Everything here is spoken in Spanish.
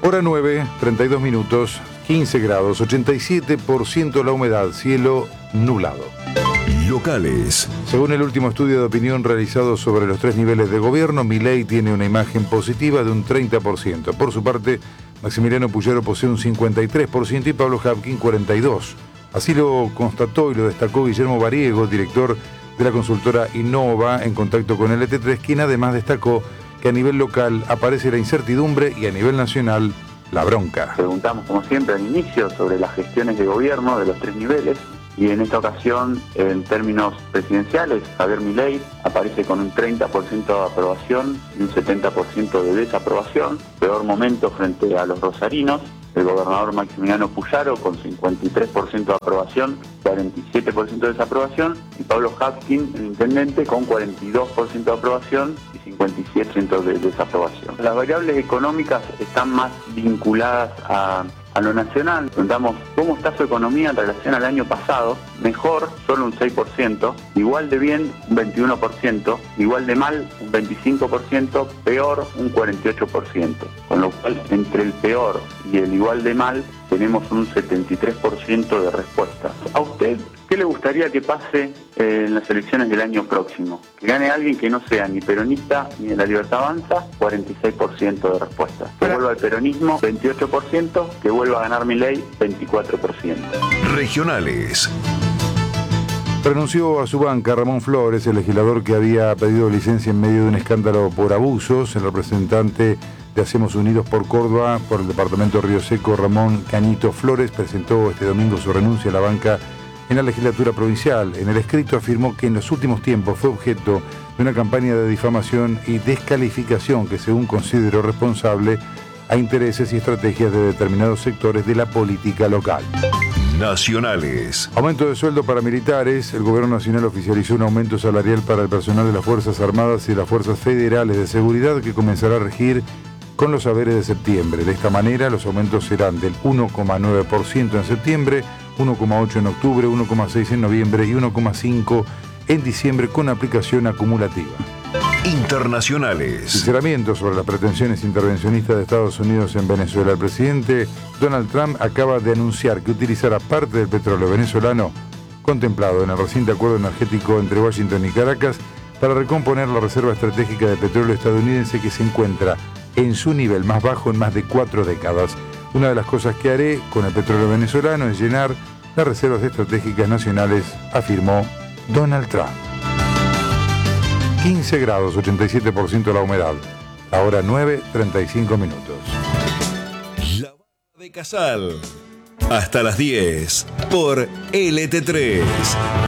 Hora 9, 32 minutos, 15 grados, 87% la humedad, cielo nublado. Locales. Según el último estudio de opinión realizado sobre los 3 niveles de gobierno, Milei tiene una imagen positiva de un 30%. Por su parte, Maximiliano Puyaro posee un 53% y Pablo Habkin 42%. Así lo constató y lo destacó Guillermo Bariego, director de la consultora Innova, en contacto con LT3, quien además destacó que a nivel local aparece la incertidumbre y a nivel nacional la bronca. Preguntamos, como siempre, al inicio sobre las gestiones de gobierno de los 3 niveles y en esta ocasión, en términos presidenciales, Javier Milei aparece con un 30% de aprobación y un 70% de desaprobación. Peor momento frente a los rosarinos. El gobernador Maximiliano Puyaro con 53% de aprobación, 47% de desaprobación, y Pablo Habkin, el intendente, con 42% de aprobación y 57% de desaprobación. Las variables económicas están más vinculadas a lo nacional. Preguntamos cómo está su economía en relación al año pasado. Mejor, solo un 6%, igual de bien, un 21%, igual de mal, un 25%, peor, un 48%. Con lo cual, entre el peor y el igual de mal, tenemos un 73% de respuesta. ¿A usted qué le gustaría que pase en las elecciones del año próximo? Que gane alguien que no sea ni peronista ni de La Libertad Avanza, 46% de respuesta. Que vuelva al peronismo, 28%, que vuelva a ganar Milei, 24%. Regionales. Renunció a su banca Ramón Flores, el legislador que había pedido licencia en medio de un escándalo por abusos. El representante de Hacemos Unidos por Córdoba, por el departamento de Río Seco, Ramón Cañito Flores, presentó este domingo su renuncia a la banca en la legislatura provincial. En el escrito afirmó que en los últimos tiempos fue objeto de una campaña de difamación y descalificación que, según consideró, responsable a intereses y estrategias de determinados sectores de la política local. Nacionales. Aumento de sueldo para militares. El gobierno nacional oficializó un aumento salarial para el personal de las Fuerzas Armadas y de las Fuerzas Federales de Seguridad que comenzará a regir con los haberes de septiembre. De esta manera, los aumentos serán del 1,9% en septiembre, 1,8% en octubre, 1,6% en noviembre y 1,5% en diciembre con aplicación acumulativa. Internacionales. Sinceramiento sobre las pretensiones intervencionistas de Estados Unidos en Venezuela. El presidente Donald Trump acaba de anunciar que utilizará parte del petróleo venezolano contemplado en el reciente acuerdo energético entre Washington y Caracas para recomponer la reserva estratégica de petróleo estadounidense que se encuentra en su nivel más bajo en más de 4 décadas. Una de las cosas que haré con el petróleo venezolano es llenar las reservas estratégicas nacionales, afirmó Donald Trump. 15 grados, 87% la humedad. Ahora 9, 35 minutos. La Banda de Casal. Hasta las 10 por LT3.